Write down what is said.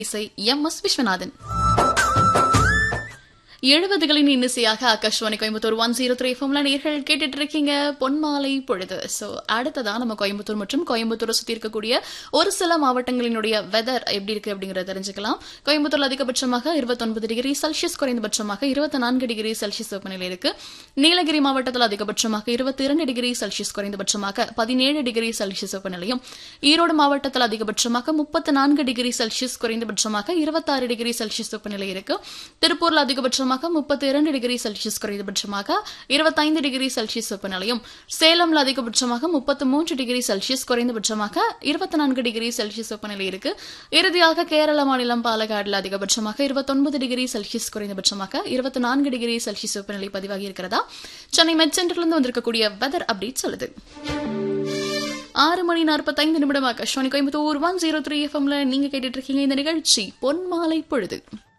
இசை MS. Viswanathan. 70களின் இன்னிசையாக Akashvani Coimbatore 103 FM நேயர்கள் கேட்டுட்டு இருக்கீங்க பொன்மாலை பொழுது. சோ அடுத்ததா நம்ம கோயம்புத்தூர் மற்றும் கோயம்புத்தூரை சுத்தி இருக்கக்கூடிய ஒரு சில மாவட்டங்களினுடைய வெதர் எப்படி இருக்கு அப்படிங்கறத தெரிஞ்சுக்கலாம். கோயம்புத்தூர்ல அதிகபட்சமாக 29 டிகிரி செல்சியஸ், குறைந்தபட்சமாக 24 டிகிரி செல்சியஸ் வெப்பநிலை இருக்கு. நீலகிரி மாவட்டத்தில் அதிகபட்சமாக 22 டிகிரி செல்சியஸ், குறைந்தபட்சமாக 17 டிகிரி செல்சியஸ் வெப்பநிலையும். ஈரோடு மாவட்டத்தில் அதிகபட்சமாக 34 டிகிரி செல்சியஸ், குறைந்தபட்சமாக 26 டிகிரி செல்சியஸ் வெப்பநிலை இருக்கு. திருப்பூர்ல அதிகபட்சமாக 32 டிகிரி செல்சியஸ், குறைந்தபட்சமாக 25 டிகிரி செல்சியஸ் வெப்பநிலையும். சேலம்ல அதிகபட்சமாக 33 டிகிரி செல்சியஸ், குறைந்தபட்சமாக 24 டிகிரி செல்சியஸ் வெப்பநிலை இருக்கு. இறுதியாக கேரள மாநிலம் பாலக்காடுல அதிகபட்சமாக 29 டிகிரி செல்சியஸ், குறைந்தபட்சமாக 24 டிகிரி செல்சியஸ் வெப்பநிலை பதிவாகி இருக்கிறதா சென்னை மெட் சென்டர்ல வந்திருக்கக்கூடிய வெதர் அப்டேட் சொல்லுது. 6:45 ஆகாஷ்வாணி கோயம்புத்தூர் 103 FM நீங்க கேட்டுட்டு இருக்கீங்க இந்த நிகழ்ச்சி பொன்மாலை பொழுது.